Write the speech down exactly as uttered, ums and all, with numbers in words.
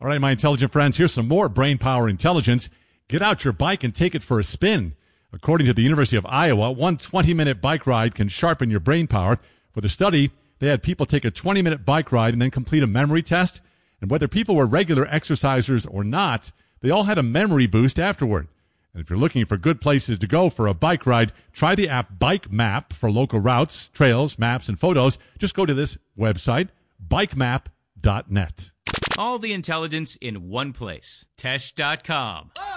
All right, my intelligent friends, here's some more brain power intelligence. Get out your bike and take it for a spin. According to the University of Iowa, one twenty-minute bike ride can sharpen your brain power. For the study, they had people take a twenty-minute bike ride and then complete a memory test. And whether people were regular exercisers or not, they all had a memory boost afterward. And if you're looking for good places to go for a bike ride, try the app Bike Map for local routes, trails, maps, and photos. Just go to this website, bike map dot net. All the intelligence in one place. Tesh dot com.